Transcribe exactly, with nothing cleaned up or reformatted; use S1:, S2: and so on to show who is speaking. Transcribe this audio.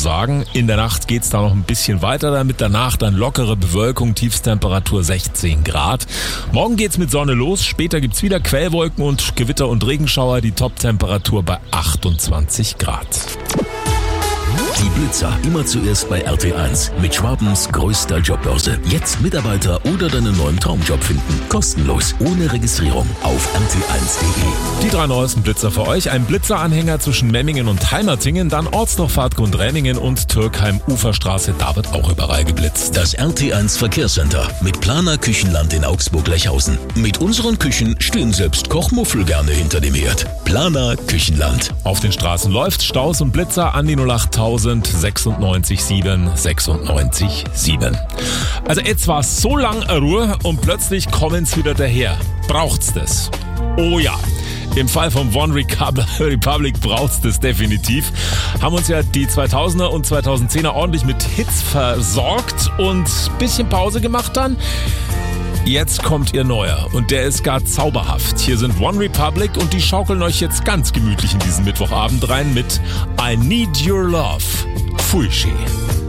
S1: sagen. In der Nacht geht's da noch ein bisschen weiter, damit danach dann lockere Bewölkung, Tiefstemperatur sechzehn Grad. Morgen geht's mit Sonne los, später gibt's wieder Quellwolken und Gewitter und Regenschauer, die Toptemperatur bei achtundzwanzig Grad.
S2: Die Blitzer immer zuerst bei R T eins mit Schwabens größter Jobbörse. Jetzt Mitarbeiter oder deinen neuen Traumjob finden. Kostenlos, ohne Registrierung auf r t eins punkt d e.
S1: Die drei neuesten Blitzer für euch. Ein Blitzeranhänger zwischen Memmingen und Heimertingen, dann Ortsdorfahrt Gundräningen und Türkheim-Uferstraße. Da wird auch überall geblitzt.
S2: Das R T eins Verkehrscenter mit Planer Küchenland in Augsburg-Lechhausen. Mit unseren Küchen stehen selbst Kochmuffel gerne hinter dem Herd. Planer Küchenland.
S1: Auf den Straßen läuft Staus und Blitzer an die null acht tausend sechsundneunzig sieben sechsundneunzig sieben. Also jetzt war es so lang Ruhe und plötzlich kommen's wieder daher. Braucht's das? Oh ja. Im Fall von One Republic braucht's das definitiv. Haben uns ja die zweitausender und zweitausendzehner ordentlich mit Hits versorgt und bisschen Pause gemacht dann. Jetzt kommt ihr neuer und der ist gar zauberhaft. Hier sind One Republic und die schaukeln euch jetzt ganz gemütlich in diesen Mittwochabend rein mit I Need Your Love. Pfui Schee.